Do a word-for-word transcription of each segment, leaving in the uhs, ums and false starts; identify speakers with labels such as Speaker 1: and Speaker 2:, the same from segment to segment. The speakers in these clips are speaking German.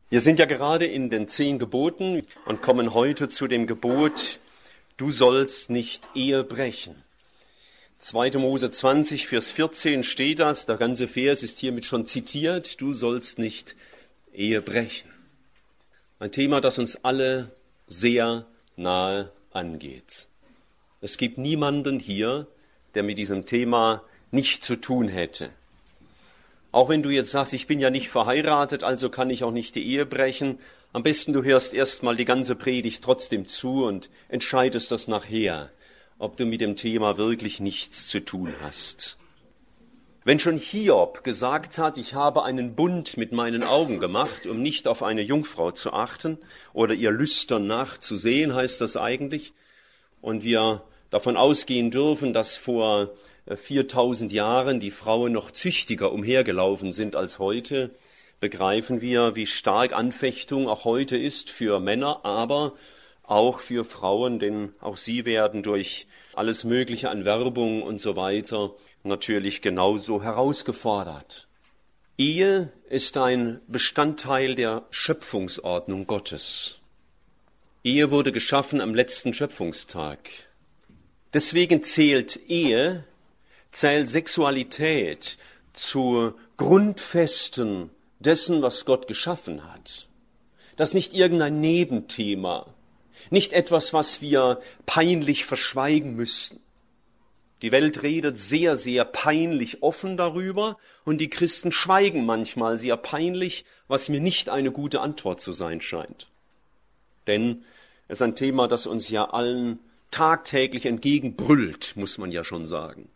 Speaker 1: Wir sind ja gerade in den zehn Geboten und kommen heute zu dem Gebot, du sollst nicht Ehe brechen. zweiter Mose zwanzig, Vers vierzehn steht das, der ganze Vers ist hiermit schon zitiert, du sollst nicht Ehe brechen. Ein Thema, das uns alle sehr nahe angeht. Es gibt niemanden hier, der mit diesem Thema nichts zu tun hätte. Auch wenn du jetzt sagst, ich bin ja nicht verheiratet, also kann ich auch nicht die Ehe brechen. Am besten du hörst erstmal die ganze Predigt trotzdem zu und entscheidest das nachher, ob du mit dem Thema wirklich nichts zu tun hast. Wenn schon Hiob gesagt hat, ich habe einen Bund mit meinen Augen gemacht, um nicht auf eine Jungfrau zu achten oder ihr Lüstern nachzusehen, heißt das eigentlich, und wir davon ausgehen dürfen, dass vor viertausend Jahren die Frauen noch züchtiger umhergelaufen sind als heute, begreifen wir, wie stark Anfechtung auch heute ist für Männer, aber auch für Frauen, denn auch sie werden durch alles Mögliche an Werbung und so weiter natürlich genauso herausgefordert. Ehe ist ein Bestandteil der Schöpfungsordnung Gottes. Ehe wurde geschaffen am letzten Schöpfungstag. Deswegen zählt Ehe, zählt Sexualität zu Grundfesten dessen, was Gott geschaffen hat. Das ist nicht irgendein Nebenthema, nicht etwas, was wir peinlich verschweigen müssten. Die Welt redet sehr, sehr peinlich offen darüber und die Christen schweigen manchmal sehr peinlich, was mir nicht eine gute Antwort zu sein scheint. Denn es ist ein Thema, das uns ja allen tagtäglich entgegenbrüllt, muss man ja schon sagen.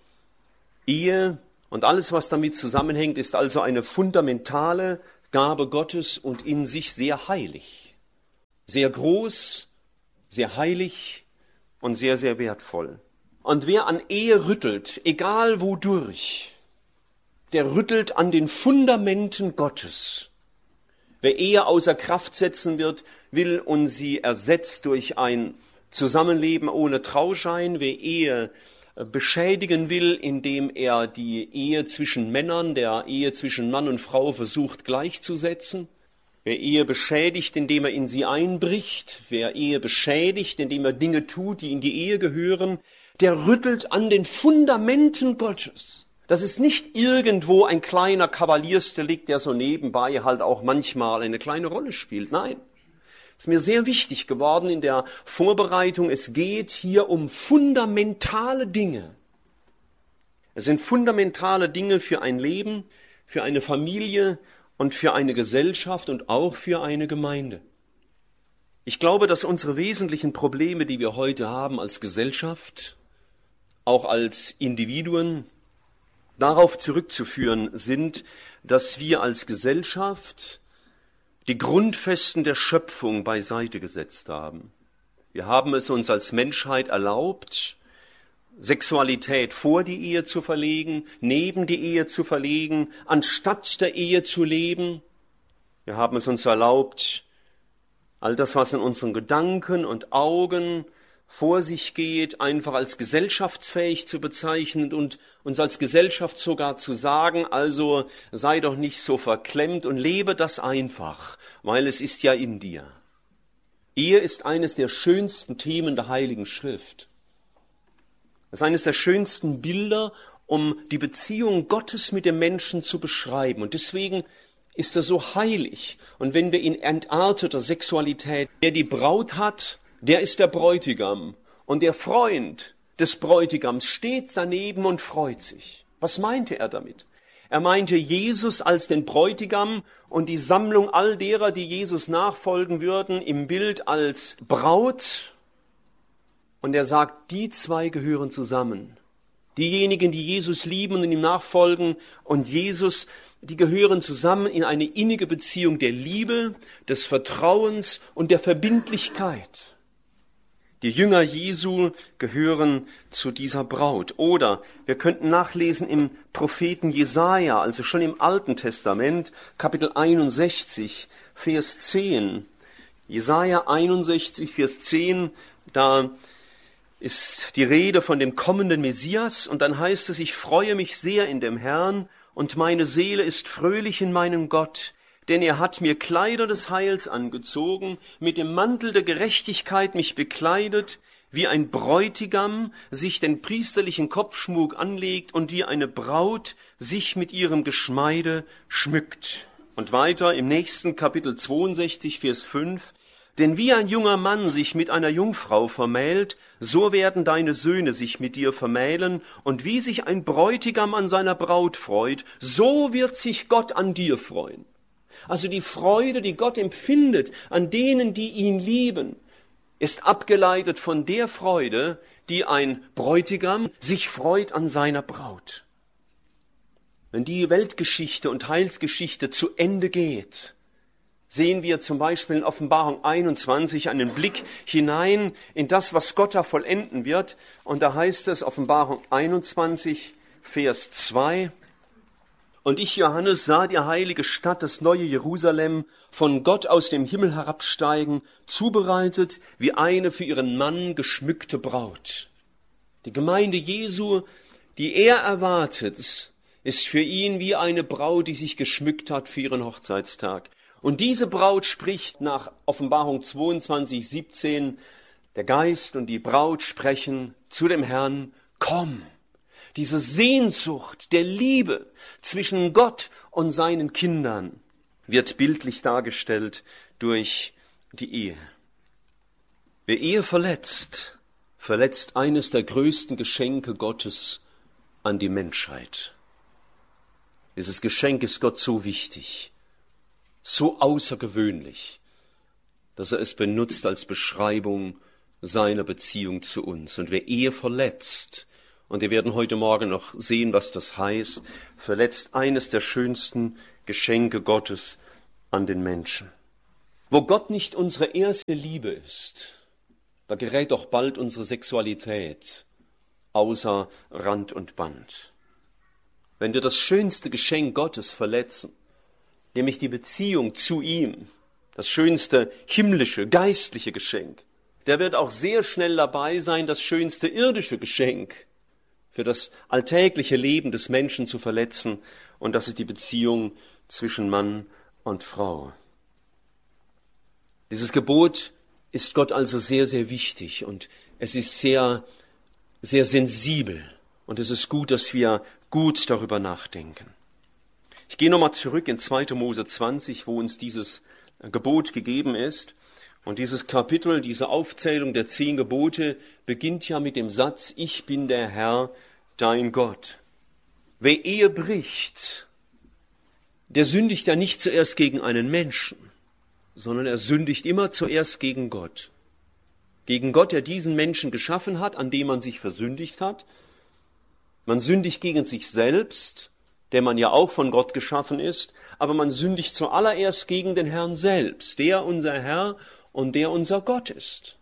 Speaker 1: Ehe und alles, was damit zusammenhängt, ist also eine fundamentale Gabe Gottes und in sich sehr heilig. Sehr groß, sehr heilig und sehr, sehr wertvoll. Und wer an Ehe rüttelt, egal wodurch, der rüttelt an den Fundamenten Gottes. Wer Ehe außer Kraft setzen wird, will und sie ersetzt durch ein Zusammenleben ohne Trauschein, wer Ehe beschädigen will, indem er die Ehe zwischen Männern, der Ehe zwischen Mann und Frau versucht gleichzusetzen. Wer Ehe beschädigt, indem er in sie einbricht, wer Ehe beschädigt, indem er Dinge tut, die in die Ehe gehören, der rüttelt an den Fundamenten Gottes. Das ist nicht irgendwo ein kleiner Kavaliersdelikt, der so nebenbei halt auch manchmal eine kleine Rolle spielt. Nein. Ist mir sehr wichtig geworden in der Vorbereitung. Es geht hier um fundamentale Dinge. Es sind fundamentale Dinge für ein Leben, für eine Familie und für eine Gesellschaft und auch für eine Gemeinde. Ich glaube, dass unsere wesentlichen Probleme, die wir heute haben als Gesellschaft, auch als Individuen, darauf zurückzuführen sind, dass wir als Gesellschaft die Grundfesten der Schöpfung beiseite gesetzt haben. Wir haben es uns als Menschheit erlaubt, Sexualität vor die Ehe zu verlegen, neben die Ehe zu verlegen, anstatt der Ehe zu leben. Wir haben es uns erlaubt, all das, was in unseren Gedanken und Augen vor sich geht, einfach als gesellschaftsfähig zu bezeichnen und uns als Gesellschaft sogar zu sagen, also sei doch nicht so verklemmt und lebe das einfach, weil es ist ja in dir. Ehe ist eines der schönsten Themen der Heiligen Schrift. Es ist eines der schönsten Bilder, um die Beziehung Gottes mit dem Menschen zu beschreiben. Und deswegen ist er so heilig. Und wenn wir in entarteter Sexualität, der die Braut hat, der ist der Bräutigam und der Freund des Bräutigams steht daneben und freut sich. Was meinte er damit? Er meinte Jesus als den Bräutigam und die Sammlung all derer, die Jesus nachfolgen würden, im Bild als Braut. Und er sagt, die zwei gehören zusammen. Diejenigen, die Jesus lieben und ihm nachfolgen und Jesus, die gehören zusammen in eine innige Beziehung der Liebe, des Vertrauens und der Verbindlichkeit. Die Jünger Jesu gehören zu dieser Braut. Oder wir könnten nachlesen im Propheten Jesaja, also schon im Alten Testament, Kapitel einundsechzig, Vers zehn. Jesaja einundsechzig, Vers zehn, da ist die Rede von dem kommenden Messias und dann heißt es, ich freue mich sehr in dem Herrn und meine Seele ist fröhlich in meinem Gott, Denn er hat mir Kleider des Heils angezogen, mit dem Mantel der Gerechtigkeit mich bekleidet, wie ein Bräutigam sich den priesterlichen Kopfschmuck anlegt und wie eine Braut sich mit ihrem Geschmeide schmückt. Und weiter im nächsten Kapitel zweiundsechzig, Vers fünf. Denn wie ein junger Mann sich mit einer Jungfrau vermählt, so werden deine Söhne sich mit dir vermählen, und wie sich ein Bräutigam an seiner Braut freut, so wird sich Gott an dir freuen. Also die Freude, die Gott empfindet an denen, die ihn lieben, ist abgeleitet von der Freude, die ein Bräutigam sich freut an seiner Braut. Wenn die Weltgeschichte und Heilsgeschichte zu Ende geht, sehen wir zum Beispiel in Offenbarung einundzwanzig einen Blick hinein in das, was Gott da vollenden wird. Und da heißt es, Offenbarung einundzwanzig, Vers zwei, und ich, Johannes, sah die heilige Stadt, das neue Jerusalem, von Gott aus dem Himmel herabsteigen, zubereitet wie eine für ihren Mann geschmückte Braut. Die Gemeinde Jesu, die er erwartet, ist für ihn wie eine Braut, die sich geschmückt hat für ihren Hochzeitstag. Und diese Braut spricht nach Offenbarung zweiundzwanzig, siebzehn, der Geist und die Braut sprechen zu dem Herrn, komm. Diese Sehnsucht der Liebe zwischen Gott und seinen Kindern wird bildlich dargestellt durch die Ehe. Wer Ehe verletzt, verletzt eines der größten Geschenke Gottes an die Menschheit. Dieses Geschenk ist Gott so wichtig, so außergewöhnlich, dass er es benutzt als Beschreibung seiner Beziehung zu uns. Und wer Ehe verletzt, und wir werden heute Morgen noch sehen, was das heißt, verletzt eines der schönsten Geschenke Gottes an den Menschen. Wo Gott nicht unsere erste Liebe ist, da gerät doch bald unsere Sexualität außer Rand und Band. Wenn wir das schönste Geschenk Gottes verletzen, nämlich die Beziehung zu ihm, das schönste himmlische, geistliche Geschenk, der wird auch sehr schnell dabei sein, das schönste irdische Geschenk für das alltägliche Leben des Menschen zu verletzen, und das ist die Beziehung zwischen Mann und Frau. Dieses Gebot ist Gott also sehr, sehr wichtig, und es ist sehr, sehr sensibel, und es ist gut, dass wir gut darüber nachdenken. Ich gehe nochmal zurück in zweiter Mose zwanzig, wo uns dieses Gebot gegeben ist. Und dieses Kapitel, diese Aufzählung der zehn Gebote beginnt ja mit dem Satz, ich bin der Herr, dein Gott. Wer Ehe bricht, der sündigt ja nicht zuerst gegen einen Menschen, sondern er sündigt immer zuerst gegen Gott. Gegen Gott, der diesen Menschen geschaffen hat, an dem man sich versündigt hat. Man sündigt gegen sich selbst, der man ja auch von Gott geschaffen ist, aber man sündigt zuallererst gegen den Herrn selbst, der unser Herr und der unser Gott ist.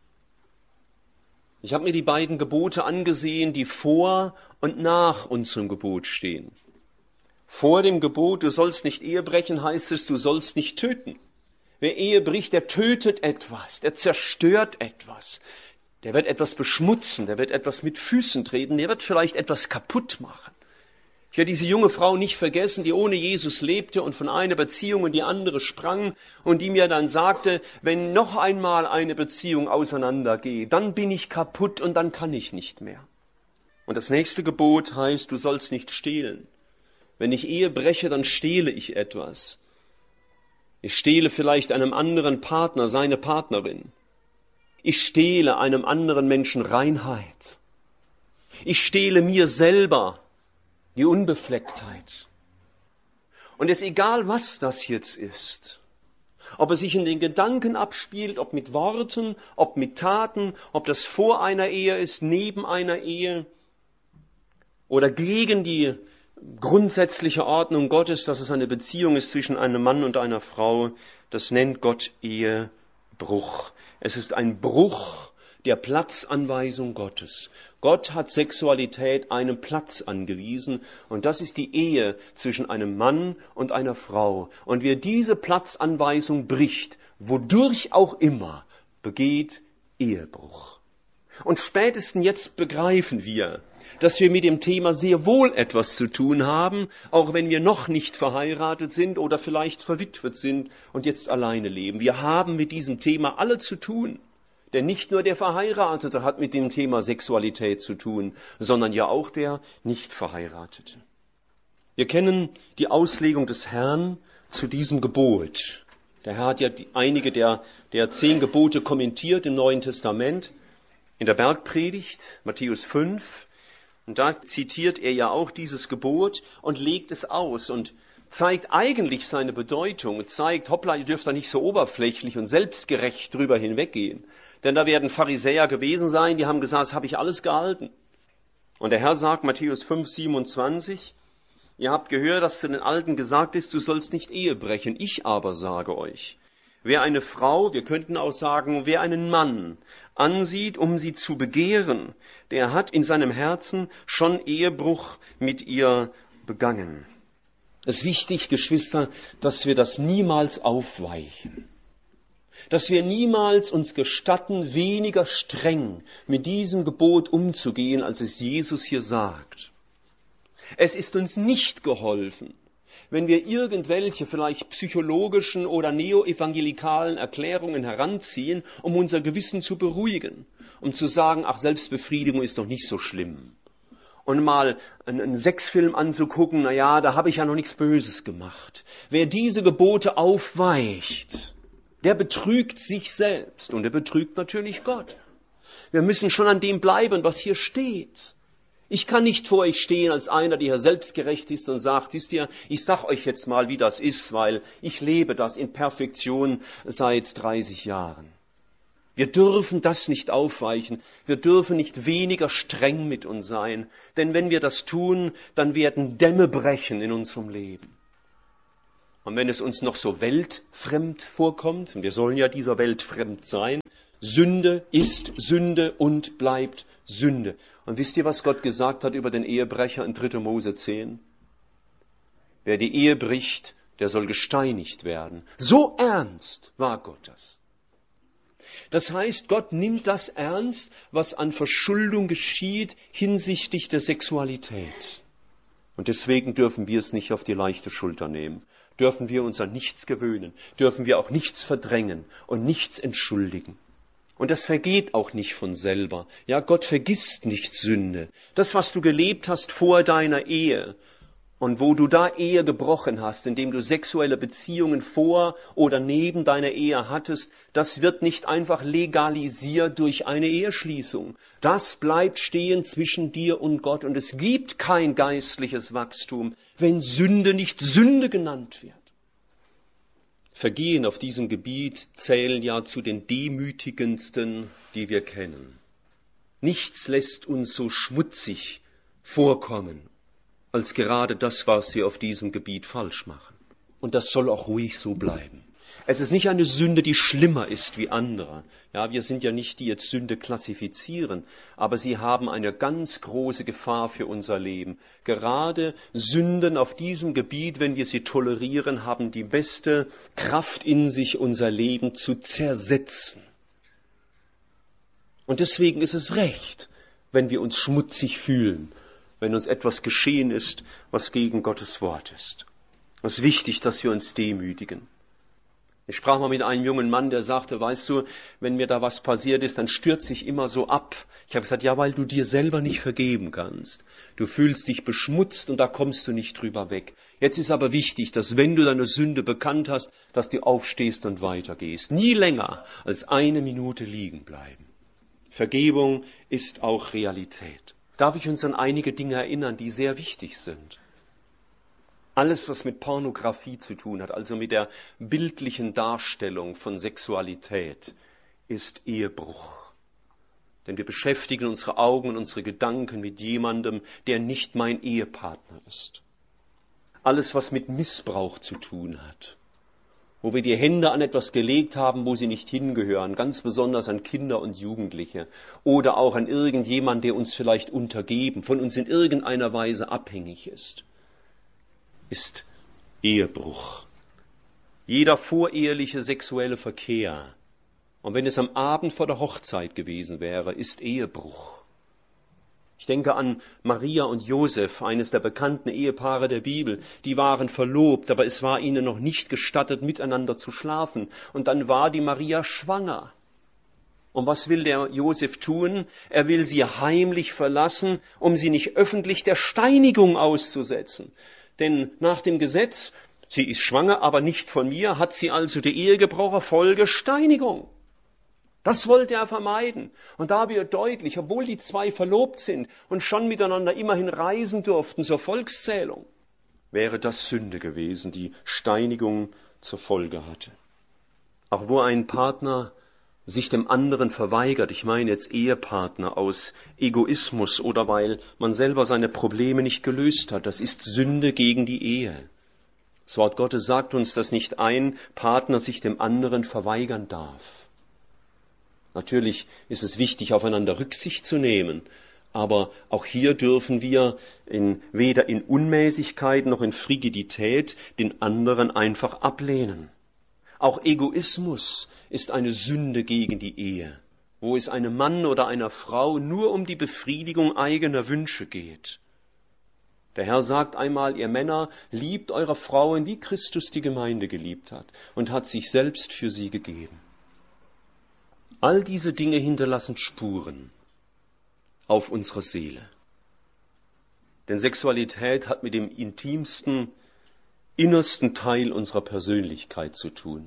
Speaker 1: Ich habe mir die beiden Gebote angesehen, die vor und nach unserem Gebot stehen. Vor dem Gebot, du sollst nicht Ehe brechen, heißt es, du sollst nicht töten. Wer Ehe bricht, der tötet etwas, der zerstört etwas, der wird etwas beschmutzen, der wird etwas mit Füßen treten, der wird vielleicht etwas kaputt machen. Ich werde diese junge Frau nicht vergessen, die ohne Jesus lebte und von einer Beziehung in die andere sprang und die mir dann sagte, wenn noch einmal eine Beziehung auseinandergeht, dann bin ich kaputt und dann kann ich nicht mehr. Und das nächste Gebot heißt, du sollst nicht stehlen. Wenn ich Ehe breche, dann stehle ich etwas. Ich stehle vielleicht einem anderen Partner, seine Partnerin. Ich stehle einem anderen Menschen Reinheit. Ich stehle mir selber die Unbeflecktheit. Und es ist egal, was das jetzt ist. Ob es sich in den Gedanken abspielt, ob mit Worten, ob mit Taten, ob das vor einer Ehe ist, neben einer Ehe oder gegen die grundsätzliche Ordnung Gottes, dass es eine Beziehung ist zwischen einem Mann und einer Frau, das nennt Gott Ehebruch. Es ist ein Bruch der Platzanweisung Gottes. Gott hat Sexualität einen Platz angewiesen und das ist die Ehe zwischen einem Mann und einer Frau. Und wer diese Platzanweisung bricht, wodurch auch immer, begeht Ehebruch. Und spätestens jetzt begreifen wir, dass wir mit dem Thema sehr wohl etwas zu tun haben, auch wenn wir noch nicht verheiratet sind oder vielleicht verwitwet sind und jetzt alleine leben. Wir haben mit diesem Thema alle zu tun. Denn nicht nur der Verheiratete hat mit dem Thema Sexualität zu tun, sondern ja auch der Nichtverheiratete. Wir kennen die Auslegung des Herrn zu diesem Gebot. Der Herr hat ja die, einige der, der zehn Gebote kommentiert im Neuen Testament. In der Bergpredigt, Matthäus fünf, und da zitiert er ja auch dieses Gebot und legt es aus und zeigt eigentlich seine Bedeutung und zeigt, hoppla, ihr dürft da nicht so oberflächlich und selbstgerecht drüber hinweggehen. Denn da werden Pharisäer gewesen sein, die haben gesagt, das habe ich alles gehalten. Und der Herr sagt, Matthäus fünf, siebenundzwanzig, ihr habt gehört, dass zu den Alten gesagt ist, du sollst nicht Ehe brechen. Ich aber sage euch, wer eine Frau, wir könnten auch sagen, wer einen Mann ansieht, um sie zu begehren, der hat in seinem Herzen schon Ehebruch mit ihr begangen. Es ist wichtig, Geschwister, dass wir das niemals aufweichen. Dass wir niemals uns gestatten, weniger streng mit diesem Gebot umzugehen, als es Jesus hier sagt. Es ist uns nicht geholfen, wenn wir irgendwelche vielleicht psychologischen oder neoevangelikalen Erklärungen heranziehen, um unser Gewissen zu beruhigen, um zu sagen, ach, Selbstbefriedigung ist doch nicht so schlimm. Und mal einen Sexfilm anzugucken, na ja, da habe ich ja noch nichts Böses gemacht. Wer diese Gebote aufweicht, der betrügt sich selbst und der betrügt natürlich Gott. Wir müssen schon an dem bleiben, was hier steht. Ich kann nicht vor euch stehen als einer, der hier selbstgerecht ist und sagt, wisst ihr, ich sag euch jetzt mal, wie das ist, weil ich lebe das in Perfektion seit dreißig Jahren. Wir dürfen das nicht aufweichen. Wir dürfen nicht weniger streng mit uns sein. Denn wenn wir das tun, dann werden Dämme brechen in unserem Leben. Und wenn es uns noch so weltfremd vorkommt, und wir sollen ja dieser Welt fremd sein, Sünde ist Sünde und bleibt Sünde. Und wisst ihr, was Gott gesagt hat über den Ehebrecher in dritter Mose zehn? Wer die Ehe bricht, der soll gesteinigt werden. So ernst war Gott das. Das heißt, Gott nimmt das ernst, was an Verschuldung geschieht hinsichtlich der Sexualität. Und deswegen dürfen wir es nicht auf die leichte Schulter nehmen. Dürfen wir uns an nichts gewöhnen. Dürfen wir auch nichts verdrängen und nichts entschuldigen. Und das vergeht auch nicht von selber. Ja, Gott vergisst nicht Sünde. Das, was du gelebt hast vor deiner Ehe und wo du da Ehe gebrochen hast, indem du sexuelle Beziehungen vor oder neben deiner Ehe hattest, das wird nicht einfach legalisiert durch eine Eheschließung. Das bleibt stehen zwischen dir und Gott und es gibt kein geistliches Wachstum, wenn Sünde nicht Sünde genannt wird. Vergehen auf diesem Gebiet zählen ja zu den demütigendsten, die wir kennen. Nichts lässt uns so schmutzig vorkommen, als gerade das, was wir auf diesem Gebiet falsch machen. Und das soll auch ruhig so bleiben. Es ist nicht eine Sünde, die schlimmer ist wie andere. Ja, wir sind ja nicht, die jetzt Sünde klassifizieren, aber sie haben eine ganz große Gefahr für unser Leben. Gerade Sünden auf diesem Gebiet, wenn wir sie tolerieren, haben die beste Kraft in sich, unser Leben zu zersetzen. Und deswegen ist es recht, wenn wir uns schmutzig fühlen, wenn uns etwas geschehen ist, was gegen Gottes Wort ist. Es ist wichtig, dass wir uns demütigen. Ich sprach mal mit einem jungen Mann, der sagte, weißt du, wenn mir da was passiert ist, dann stürze ich immer so ab. Ich habe gesagt, ja, weil du dir selber nicht vergeben kannst. Du fühlst dich beschmutzt und da kommst du nicht drüber weg. Jetzt ist aber wichtig, dass wenn du deine Sünde bekannt hast, dass du aufstehst und weitergehst. Nie länger als eine Minute liegen bleiben. Vergebung ist auch Realität. Darf ich uns an einige Dinge erinnern, die sehr wichtig sind? Alles, was mit Pornografie zu tun hat, also mit der bildlichen Darstellung von Sexualität, ist Ehebruch. Denn wir beschäftigen unsere Augen und unsere Gedanken mit jemandem, der nicht mein Ehepartner ist. Alles, was mit Missbrauch zu tun hat, wo wir die Hände an etwas gelegt haben, wo sie nicht hingehören, ganz besonders an Kinder und Jugendliche oder auch an irgendjemand, der uns vielleicht untergeben, von uns in irgendeiner Weise abhängig ist, ist Ehebruch. Jeder voreheliche sexuelle Verkehr Und wenn es am Abend vor der Hochzeit gewesen wäre, ist Ehebruch. Ich denke an Maria und Josef, eines der bekannten Ehepaare der Bibel. Die waren verlobt, aber es war ihnen noch nicht gestattet, miteinander zu schlafen. Und dann war die Maria schwanger. Und was will der Josef tun? Er will sie heimlich verlassen, um sie nicht öffentlich der Steinigung auszusetzen. Denn nach dem Gesetz, sie ist schwanger, aber nicht von mir, hat sie also die Ehe gebrochen, Folge Steinigung. Das wollte er vermeiden. Und da wird deutlich, obwohl die zwei verlobt sind und schon miteinander immerhin reisen durften zur Volkszählung, wäre das Sünde gewesen, die Steinigung zur Folge hatte. Auch wo ein Partner sich dem anderen verweigert, ich meine jetzt Ehepartner aus Egoismus oder weil man selber seine Probleme nicht gelöst hat, das ist Sünde gegen die Ehe. Das Wort Gottes sagt uns, dass nicht ein Partner sich dem anderen verweigern darf. Natürlich ist es wichtig, aufeinander Rücksicht zu nehmen, aber auch hier dürfen wir in, weder in Unmäßigkeit noch in Frigidität den anderen einfach ablehnen. Auch Egoismus ist eine Sünde gegen die Ehe, wo es einem Mann oder einer Frau nur um die Befriedigung eigener Wünsche geht. Der Herr sagt einmal, ihr Männer, liebt eure Frauen, wie Christus die Gemeinde geliebt hat und hat sich selbst für sie gegeben. All diese Dinge hinterlassen Spuren auf unserer Seele. Denn Sexualität hat mit dem intimsten, innersten Teil unserer Persönlichkeit zu tun.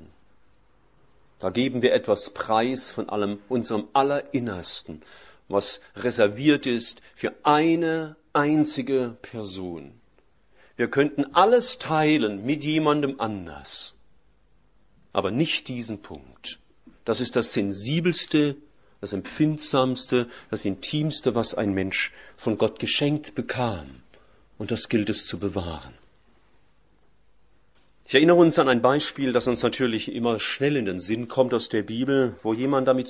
Speaker 1: Da geben wir etwas preis von allem, unserem Allerinnersten, was reserviert ist für eine einzige Person. Wir könnten alles teilen mit jemandem anders, aber nicht diesen Punkt. Das ist das Sensibelste, das Empfindsamste, das Intimste, was ein Mensch von Gott geschenkt bekam. Und das gilt es zu bewahren. Ich erinnere uns an ein Beispiel, das uns natürlich immer schnell in den Sinn kommt aus der Bibel, wo jemand damit